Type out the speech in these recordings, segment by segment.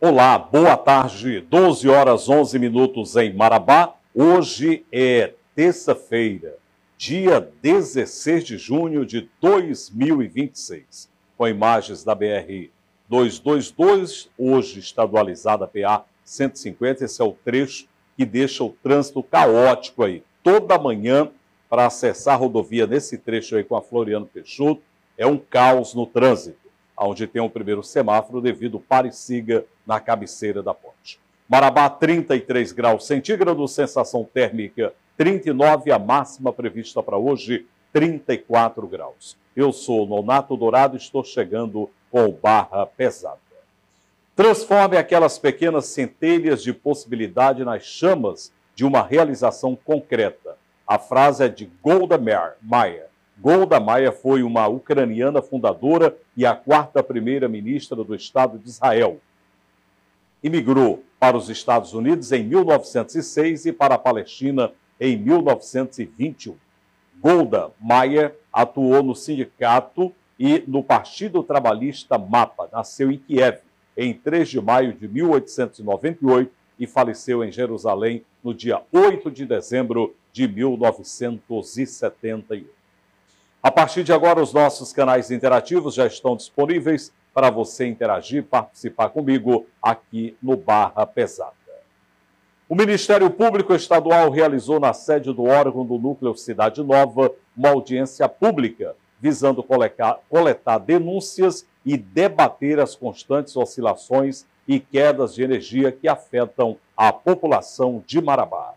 Olá, boa tarde, 12 horas 11 minutos em Marabá. Hoje é terça-feira, dia 16 de junho de 2026. Com imagens da BR-222, hoje estadualizada PA 150, esse é o trecho que deixa o trânsito caótico aí. Toda manhã, para acessar a rodovia nesse trecho aí com a Floriano Peixoto, é um caos no trânsito, onde tem o primeiro semáforo devido ao pare e siga na cabeceira da ponte. Marabá, 33 graus centígrados, sensação térmica 39, a máxima prevista para hoje, 34 graus. Eu sou Nonato Dourado e estou chegando com o Barra Pesada. Transforme aquelas pequenas centelhas de possibilidade nas chamas de uma realização concreta. A frase é de Golda Meir. Golda Meir foi uma ucraniana fundadora e a quarta primeira-ministra do Estado de Israel. Imigrou para os Estados Unidos em 1906 e para a Palestina em 1921. Golda Meir atuou no sindicato e no Partido Trabalhista MAPA. Nasceu em Kiev em 3 de maio de 1898 e faleceu em Jerusalém no dia 8 de dezembro de 1971. A partir de agora, os nossos canais interativos já estão disponíveis para você interagir e participar comigo aqui no Barra Pesada. O Ministério Público Estadual realizou na sede do órgão do Núcleo Cidade Nova uma audiência pública, visando coletar denúncias e debater as constantes oscilações e quedas de energia que afetam a população de Marabá.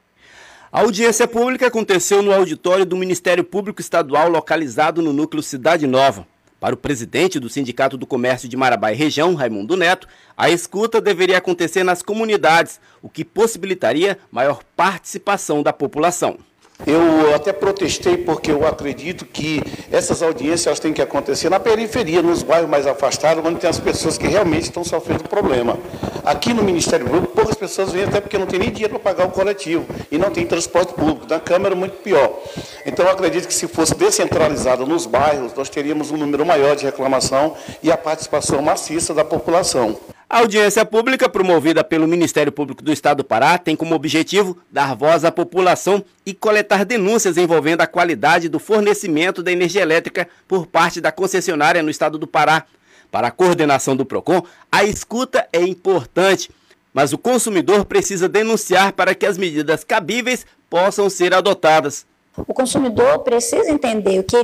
A audiência pública aconteceu no auditório do Ministério Público Estadual, localizado no núcleo Cidade Nova. Para o presidente do Sindicato do Comércio de Marabá e Região, Raimundo Neto, a escuta deveria acontecer nas comunidades, o que possibilitaria maior participação da população. Eu até protestei porque eu acredito que essas audiências têm que acontecer na periferia, nos bairros mais afastados, onde tem as pessoas que realmente estão sofrendo problema. Aqui no Ministério Público, poucas pessoas vêm até porque não tem nem dinheiro para pagar o coletivo e não tem transporte público. Na Câmara, muito pior. Então, eu acredito que se fosse descentralizado nos bairros, nós teríamos um número maior de reclamação e a participação maciça da população. A audiência pública, promovida pelo Ministério Público do Estado do Pará, tem como objetivo dar voz à população e coletar denúncias envolvendo a qualidade do fornecimento da energia elétrica por parte da concessionária no Estado do Pará. Para a coordenação do PROCON, a escuta é importante, mas o consumidor precisa denunciar para que as medidas cabíveis possam ser adotadas. O consumidor precisa entender o que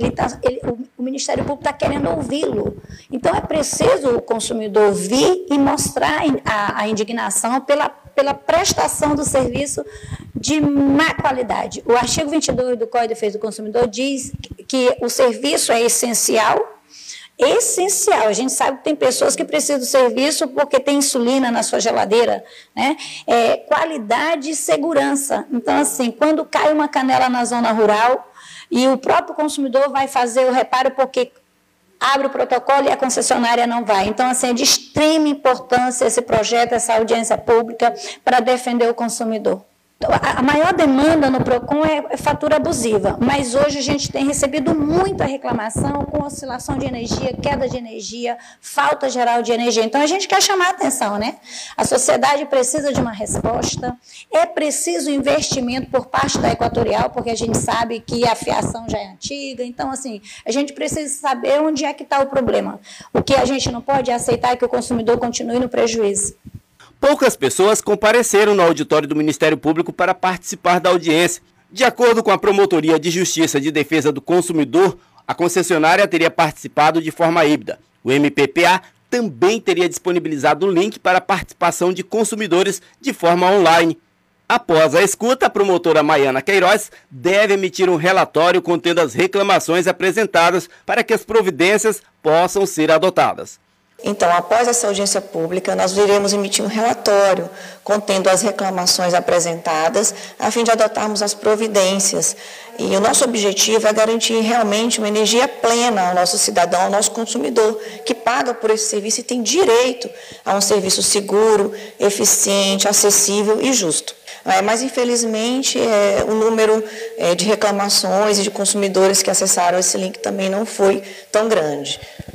o Ministério Público está querendo ouvi-lo. Então, é preciso o consumidor vir e mostrar a indignação pela prestação do serviço de má qualidade. O artigo 22 do Código de Defesa do Consumidor diz que o serviço é essencial. Essencial. A gente sabe que tem pessoas que precisam do serviço porque tem insulina na sua geladeira, né? Qualidade e segurança. Então, assim, quando cai uma canela na zona rural e o próprio consumidor vai fazer o reparo porque abre o protocolo e a concessionária não vai. Então, assim, é de extrema importância esse projeto, essa audiência pública para defender o consumidor. A maior demanda no PROCON é fatura abusiva, mas hoje a gente tem recebido muita reclamação com oscilação de energia, queda de energia, falta geral de energia. Então a gente quer chamar a atenção, né? A sociedade precisa de uma resposta, é preciso investimento por parte da Equatorial, porque a gente sabe que a fiação já é antiga, então assim, a gente precisa saber onde é que está o problema. O que a gente não pode aceitar é que o consumidor continue no prejuízo. Poucas pessoas compareceram no auditório do Ministério Público para participar da audiência. De acordo com a Promotoria de Justiça de Defesa do Consumidor, a concessionária teria participado de forma híbrida. O MPPA também teria disponibilizado o link para a participação de consumidores de forma online. Após a escuta, a promotora Maiana Queiroz deve emitir um relatório contendo as reclamações apresentadas para que as providências possam ser adotadas. Então, após essa audiência pública, nós iremos emitir um relatório contendo as reclamações apresentadas, a fim de adotarmos as providências. E o nosso objetivo é garantir realmente uma energia plena ao nosso cidadão, ao nosso consumidor, que paga por esse serviço e tem direito a um serviço seguro, eficiente, acessível e justo. Mas, infelizmente, o número de reclamações e de consumidores que acessaram esse link também não foi tão grande.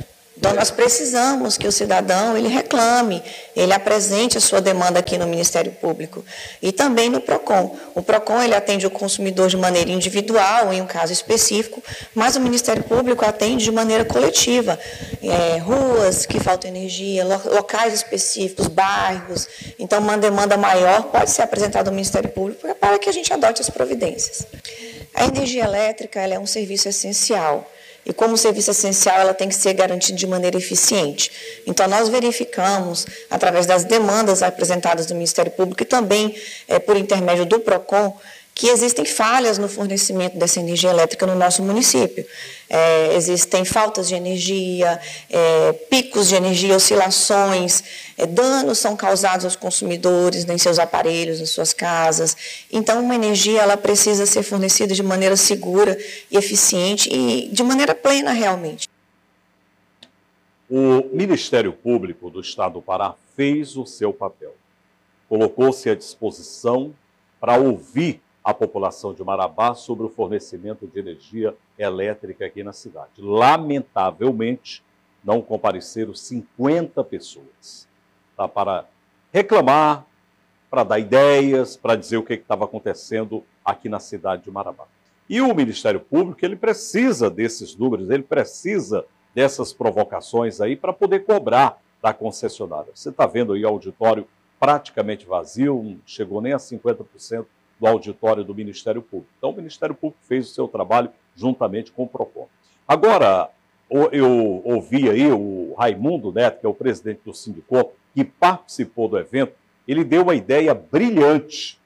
Então, nós precisamos que o cidadão ele reclame, ele apresente a sua demanda aqui no Ministério Público e também no PROCON. O PROCON ele atende o consumidor de maneira individual, em um caso específico, mas o Ministério Público atende de maneira coletiva. Ruas que faltam energia, locais específicos, bairros. Então, uma demanda maior pode ser apresentada ao Ministério Público para que a gente adote as providências. A energia elétrica ela é um serviço essencial. E como serviço essencial, ela tem que ser garantida de maneira eficiente. Então, nós verificamos, através das demandas apresentadas do Ministério Público e também por intermédio do PROCON, que existem falhas no fornecimento dessa energia elétrica no nosso município. Existem faltas de energia, picos de energia, oscilações, danos são causados aos consumidores em seus aparelhos, em suas casas. Então, uma energia ela precisa ser fornecida de maneira segura e eficiente e de maneira plena, realmente. O Ministério Público do Estado do Pará fez o seu papel. Colocou-se à disposição para ouvir a população de Marabá sobre o fornecimento de energia elétrica aqui na cidade. Lamentavelmente, não compareceram 50 pessoas para reclamar, para dar ideias, para dizer o que estava acontecendo aqui na cidade de Marabá. E o Ministério Público, ele precisa desses números, ele precisa dessas provocações aí para poder cobrar da concessionária. Você está vendo aí o auditório praticamente vazio, não chegou nem a 50% do auditório do Ministério Público. Então, o Ministério Público fez o seu trabalho juntamente com o PROCON. Agora, eu ouvi aí o Raimundo Neto, que é o presidente do Sindicom, que participou do evento, ele deu uma ideia brilhante,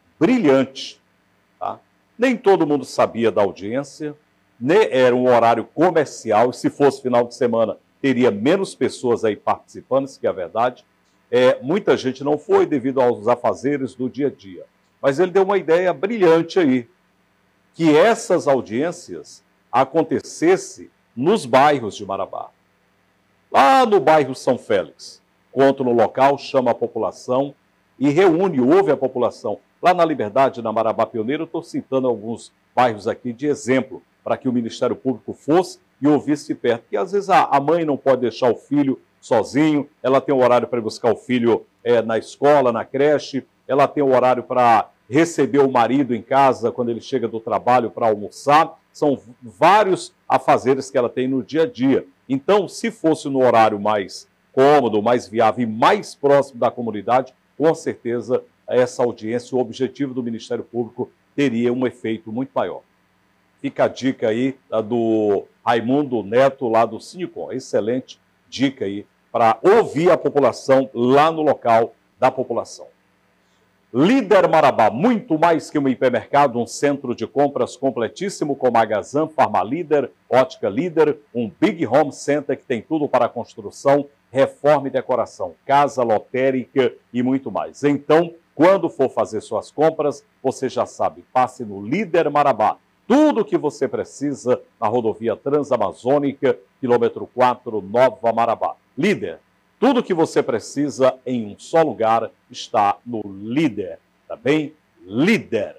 tá? Nem todo mundo sabia da audiência, era um horário comercial, e se fosse final de semana, teria menos pessoas aí participando, isso que é a verdade. Muita gente não foi devido aos afazeres do dia a dia. Mas ele deu uma ideia brilhante aí, que essas audiências acontecessem nos bairros de Marabá. Lá no bairro São Félix, encontra no local, chama a população e ouve a população. Lá na Liberdade, na Marabá Pioneiro, eu estou citando alguns bairros aqui de exemplo, para que o Ministério Público fosse e ouvisse perto. Porque às vezes a mãe não pode deixar o filho sozinho, ela tem um horário para buscar o filho na escola, na creche, ela tem um horário para receber o marido em casa quando ele chega do trabalho para almoçar. São vários afazeres que ela tem no dia a dia. Então, se fosse no horário mais cômodo, mais viável e mais próximo da comunidade, com certeza essa audiência, o objetivo do Ministério Público teria um efeito muito maior. Fica a dica aí do Raimundo Neto, lá do Sindicom. Excelente dica aí para ouvir a população lá no local da população. Líder Marabá, muito mais que um hipermercado, um centro de compras completíssimo com Magazan, Farmalíder, Ótica Líder, um Big Home Center que tem tudo para construção, reforma e decoração, casa lotérica e muito mais. Então, quando for fazer suas compras, você já sabe, passe no Líder Marabá. Tudo o que você precisa na rodovia Transamazônica, quilômetro 4, Nova Marabá. Líder. Tudo que você precisa em um só lugar está no Líder, tá bem? Líder.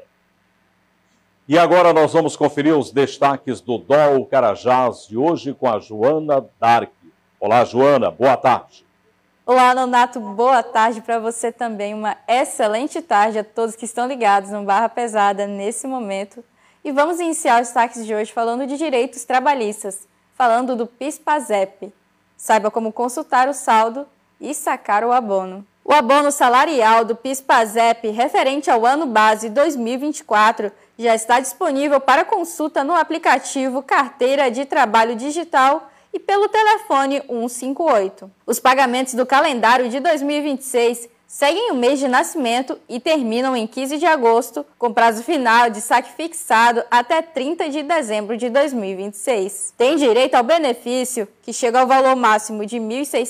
E agora nós vamos conferir os destaques do DOL Carajás de hoje com a Joana Dark. Olá, Joana, boa tarde. Olá, Nonato, boa tarde para você também. Uma excelente tarde a todos que estão ligados no Barra Pesada nesse momento. E vamos iniciar os destaques de hoje falando de direitos trabalhistas, falando do PIS/PASEP. Saiba como consultar o saldo e sacar o abono. O abono salarial do PIS/PASEP referente ao ano base 2024 já está disponível para consulta no aplicativo Carteira de Trabalho Digital e pelo telefone 158. Os pagamentos do calendário de 2026 seguem o mês de nascimento e terminam em 15 de agosto, com prazo final de saque fixado até 30 de dezembro de 2026. Tem direito ao benefício, que chega ao valor máximo de R$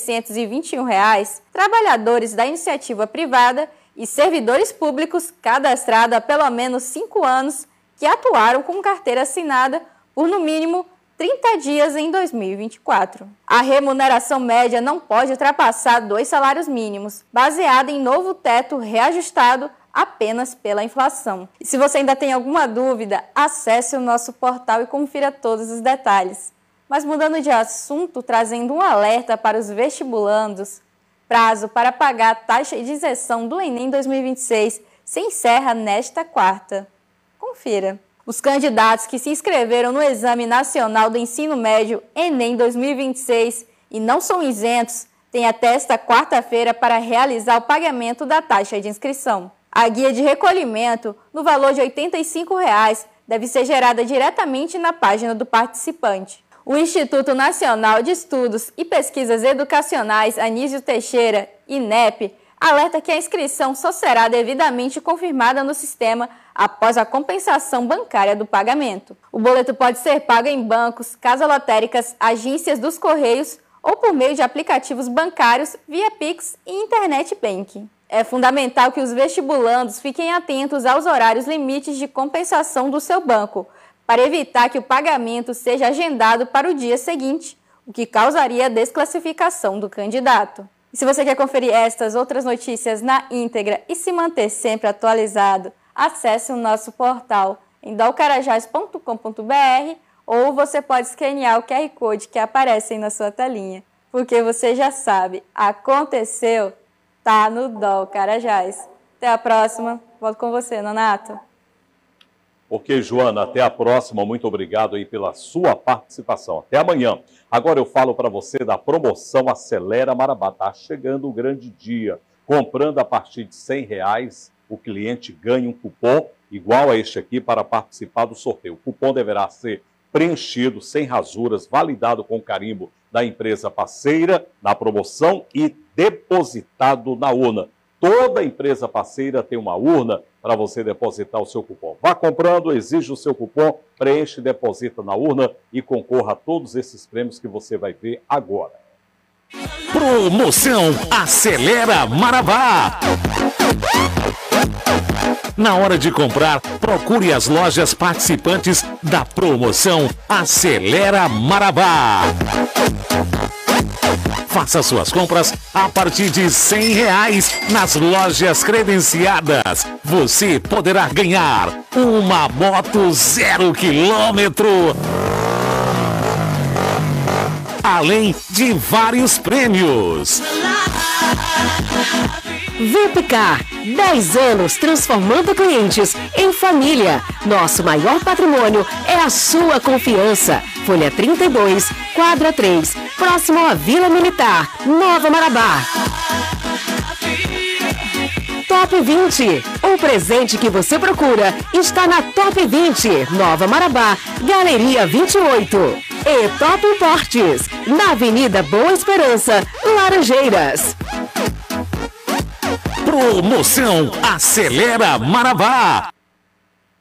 1.621, trabalhadores da iniciativa privada e servidores públicos cadastrados há pelo menos 5 anos que atuaram com carteira assinada por no mínimo 30 dias em 2024. A remuneração média não pode ultrapassar 2 salários mínimos, baseada em novo teto reajustado apenas pela inflação. E se você ainda tem alguma dúvida, acesse o nosso portal e confira todos os detalhes. Mas mudando de assunto, trazendo um alerta para os vestibulandos, prazo para pagar a taxa de isenção do Enem 2026 se encerra nesta quarta. Confira. Os candidatos que se inscreveram no Exame Nacional do Ensino Médio Enem 2026 e não são isentos, têm até esta quarta-feira para realizar o pagamento da taxa de inscrição. A guia de recolhimento, no valor de R$ 85, deve ser gerada diretamente na página do participante. O Instituto Nacional de Estudos e Pesquisas Educacionais Anísio Teixeira, INEP, alerta que a inscrição só será devidamente confirmada no sistema após a compensação bancária do pagamento. O boleto pode ser pago em bancos, casas lotéricas, agências dos Correios ou por meio de aplicativos bancários via Pix e Internet Banking. É fundamental que os vestibulandos fiquem atentos aos horários limites de compensação do seu banco, para evitar que o pagamento seja agendado para o dia seguinte, o que causaria a desclassificação do candidato. E se você quer conferir estas outras notícias na íntegra e se manter sempre atualizado, acesse o nosso portal em dolcarajás.com.br ou você pode escanear o QR Code que aparece aí na sua telinha. Porque você já sabe, aconteceu, tá no Dol Carajás. Até a próxima. Volto com você, Nonato. Ok, Joana, até a próxima. Muito obrigado aí pela sua participação. Até amanhã. Agora eu falo para você da promoção Acelera Marabá. Está chegando o grande dia. Comprando a partir de R$100, o cliente ganha um cupom igual a este aqui para participar do sorteio. O cupom deverá ser preenchido, sem rasuras, validado com carimbo da empresa parceira na promoção e depositado na urna. Toda empresa parceira tem uma urna para você depositar o seu cupom. Vá comprando, exige o seu cupom, preenche, deposita na urna e concorra a todos esses prêmios que você vai ver agora. Promoção Acelera Marabá. Na hora de comprar, procure as lojas participantes da promoção Acelera Marabá. Faça suas compras a partir de R$100 nas lojas credenciadas. Você poderá ganhar uma moto 0 km. Além de vários prêmios. VIPcar, 10 anos transformando clientes em família. Nosso maior patrimônio é a sua confiança. Folha 32, quadra 3, próximo à Vila Militar, Nova Marabá. Top 20. O presente que você procura está na Top 20, Nova Marabá, Galeria 28. E Top Importes, na Avenida Boa Esperança, Laranjeiras. Promoção Acelera Marabá.